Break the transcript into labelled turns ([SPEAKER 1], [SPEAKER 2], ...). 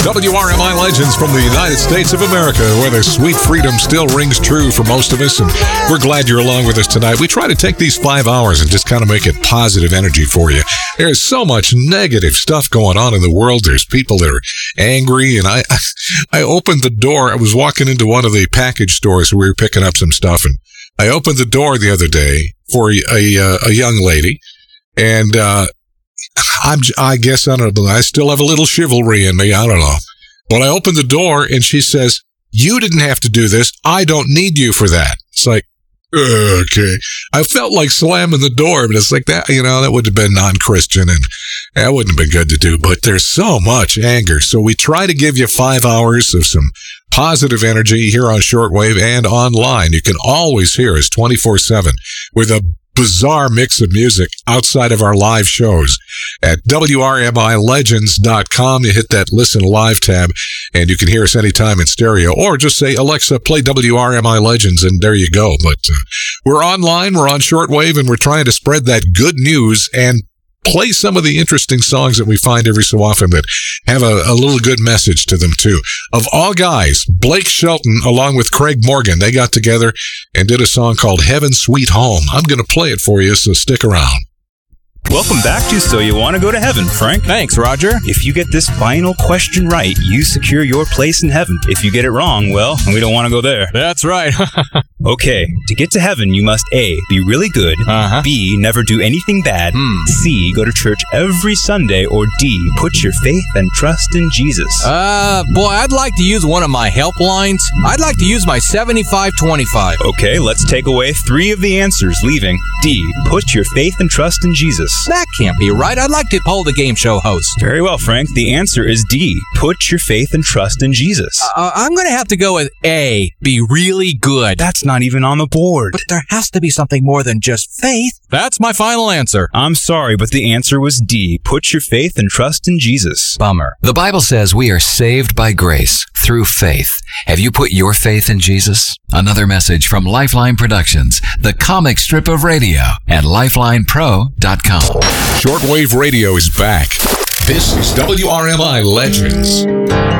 [SPEAKER 1] WRMI Legends from the United States of America, where the sweet freedom still rings true for most of us, and we're glad you're along with us tonight. We try to take these 5 hours and just kind of make it positive energy for you. There's so much negative stuff going on in the world. There's people that are angry, and I opened the door. I was walking into one of the package stores where we were picking up some stuff, and I opened the door the other day for a young lady, and I guess, I don't know, I still have a little chivalry in me. I don't know. But I opened the door and she says, "You didn't have to do this. I don't need you for that." It's like, okay. I felt like slamming the door, but it's like that, that would have been non-Christian and that wouldn't have been good to do. But there's so much anger. So we try to give you 5 hours of some positive energy here on shortwave and online. You can always hear us 24/7 with a bizarre mix of music outside of our live shows at WRMILegends.com. You hit that listen live tab and you can hear us anytime in stereo, or just say, "Alexa, play WRMI Legends," and there you go. But we're online, we're on shortwave, and we're trying to spread that good news and play some of the interesting songs that we find every so often that have a little good message to them too. Of all guys, Blake Shelton along with Craig Morgan, they got together and did a song called "Heaven Sweet Home." I'm going to play it for you, so stick around.
[SPEAKER 2] Welcome back to So You Want to Go to Heaven, Frank.
[SPEAKER 3] Thanks, Roger.
[SPEAKER 2] If you get this final question right, you secure your place in heaven. If you get it wrong, well, we don't want to go there.
[SPEAKER 3] That's right.
[SPEAKER 2] Okay, to get to heaven, you must A, be really good, B, never do anything bad, C, go to church every Sunday, or D, put your faith and trust in Jesus.
[SPEAKER 3] Boy, I'd like to use one of my helplines. I'd like to use my 7525.
[SPEAKER 2] Okay, let's take away 3 of the answers, leaving D, put your faith and trust in Jesus.
[SPEAKER 3] That can't be right. I'd like to poll the game show host.
[SPEAKER 2] Very well, Frank. The answer is D, put your faith and trust in Jesus.
[SPEAKER 3] I'm going to have to go with A, be really good.
[SPEAKER 2] That's not even on the board.
[SPEAKER 3] But there has to be something more than just faith. That's my final answer.
[SPEAKER 2] I'm sorry, but the answer was D, put your faith and trust in Jesus.
[SPEAKER 3] Bummer.
[SPEAKER 4] The Bible says we are saved by grace through faith. Have you put your faith in Jesus? Another message from Lifeline Productions, the comic strip of radio, at lifelinepro.com.
[SPEAKER 1] Shortwave radio is back. This is WRMI Legends.